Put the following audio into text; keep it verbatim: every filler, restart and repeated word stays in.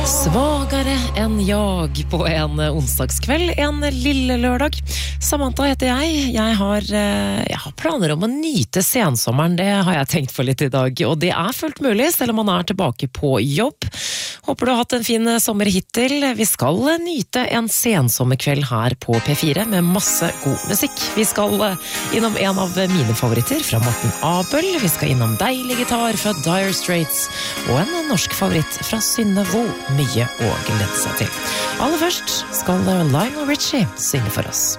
Svagare enn jag på en onsdagskveld, en lille lørdag. Samantha heter jeg. Jeg har, jeg har planer om å nyte sensommeren, det har jeg tenkt for litt i dag. Og det er fullt mulig, selv om man er tilbake på jobb. Håper du har hatt en fin sommer hittil. Vi skal nyte en sensommerkveld her på P fire med masse god musikk. Vi skal innom en av mine favoritter fra Morten Abel. Vi skal innom deilig gitar fra Dire Straits og en norsk favoritt fra Synne Vo. Mye å glede seg til. Aller først skal Lionel Richie synge for oss.